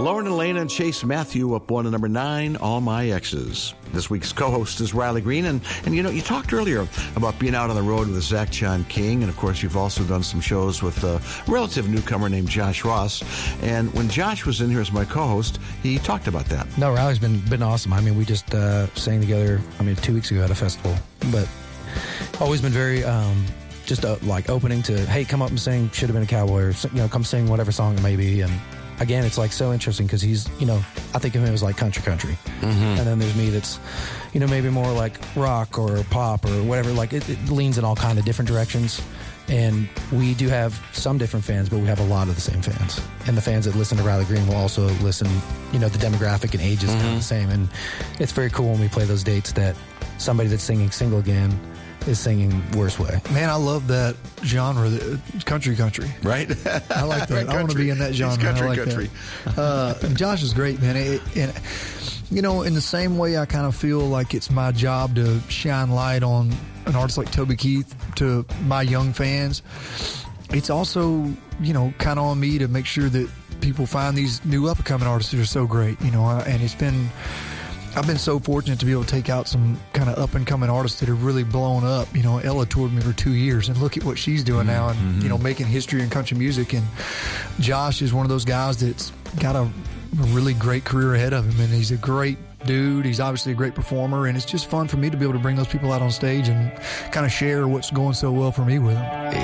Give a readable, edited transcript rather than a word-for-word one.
Lauren Elena and Chase Matthew up one to number 9, All My Exes. This week's co-host is Riley Green. And you know, you talked earlier about being out on the road with Zach John King. And, of course, you've also done some shows with a relative newcomer named Josh Ross. And when Josh was in here as my co-host, he talked about that. No, Riley's been awesome. I mean, we just sang together, 2 weeks ago at a festival. But always been very... just like opening to, hey, come up and sing Should Have Been a Cowboy, or, come sing whatever song it may be. And again, it's like so interesting because he's, I think of him as like country. Mm-hmm. And then there's me that's, maybe more like rock or pop or whatever. Like it leans in all kind of different directions. And we do have some different fans, but we have a lot of the same fans. And the fans that listen to Riley Green will also listen, the demographic and age is kind of the same. And it's very cool when we play those dates that somebody that's singing Single Again is singing Worst Way. Man, I love that genre, country. Right? I like that. I want to be in that genre. Country. And Josh is great, man. And in the same way I kind of feel like it's my job to shine light on an artist like Toby Keith to my young fans, it's also, kind of on me to make sure that people find these new up-and-coming artists that are so great, and I've been so fortunate to be able to take out some kind of up-and-coming artists that have really blown up. Ella toured me for 2 years, and look at what she's doing now and, making history in country music. And Josh is one of those guys that's got a really great career ahead of him, and he's a great dude. He's obviously a great performer, and it's just fun for me to be able to bring those people out on stage and kind of share what's going so well for me with them.